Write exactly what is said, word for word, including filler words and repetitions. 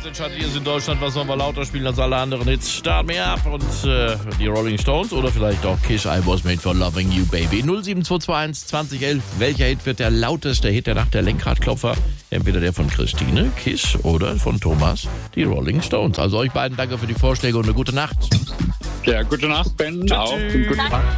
entscheidet ihr es in Deutschland, was sollen wir lauter spielen als alle anderen Hits. Start me up und äh, die Rolling Stones oder vielleicht auch Kiss, I was made for loving you, baby. null sieben zwei zwei eins zwanzig elf. Welcher Hit wird der lauteste Hit der Nacht, der Lenkradklopfer? Entweder der von Christine, Kiss, oder von Thomas, die Rolling Stones. Also euch beiden danke für die Vorschläge und eine gute Nacht. Ja, gute Nacht, Ben. Tschüss. Auch und gute Nacht.